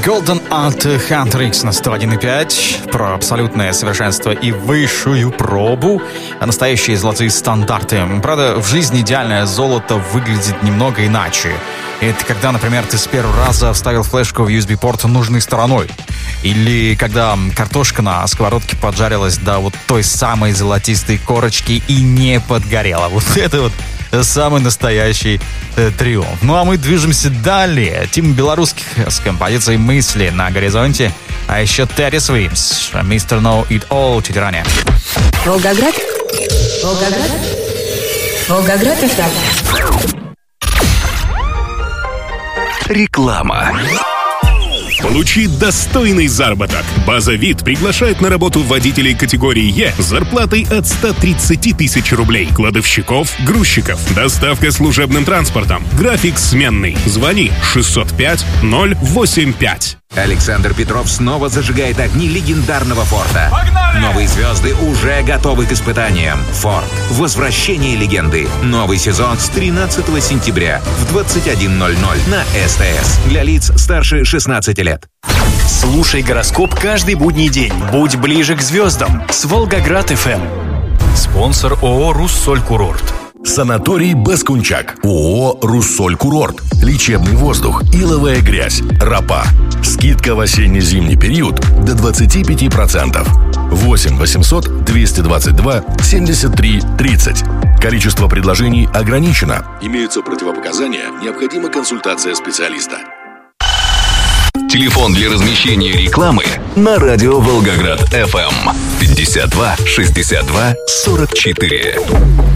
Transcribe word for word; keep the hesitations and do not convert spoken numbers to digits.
Golden от Hunter X на сто один и пять. Про абсолютное совершенство и высшую пробу. А настоящие золотые стандарты. Правда, в жизни идеальное золото выглядит немного иначе. Это когда, например, ты с первого раза вставил флешку в ю эс би-порт нужной стороной. Или когда картошка на сковородке поджарилась до вот той самой золотистой корочки и не подгорела. Вот это вот самый настоящий э, триумф. Ну а мы движемся далее. Тим белорусских с композицией «Мысли» на горизонте. А еще Терри Свимс, мистер Know It All, чуть ранее. Волгоград. Волгоград. Волгоград эф эм. Реклама. Получи достойный заработок. База ВИД приглашает на работу водителей категории Е с зарплатой от ста тридцати тысяч рублей. Кладовщиков, грузчиков. Доставка служебным транспортом. График сменный. Звони шестьсот пять ноль восемь пять. Александр Петров снова зажигает огни легендарного Форда. Погнали! Новые звезды уже готовы к испытаниям. Форд. Возвращение легенды. Новый сезон с тринадцатого сентября в двадцать один ноль ноль на СТС. Для лиц старше шестнадцати лет. Слушай гороскоп каждый будний день. Будь ближе к звездам с Волгоград эф эм. Спонсор ООО «Руссоль Курорт». Санаторий Баскунчак. ООО «Руссоль Курорт». Лечебный воздух, иловая грязь, ропа. Скидка в осенне-зимний период до двадцати пяти процентов. восемь восемьсот двести двадцать два семьдесят три тридцать. Количество предложений ограничено. Имеются противопоказания, необходима консультация специалиста. Телефон для размещения рекламы на радио Волгоград эф эм пятьдесят два шестьдесят два сорок четыре.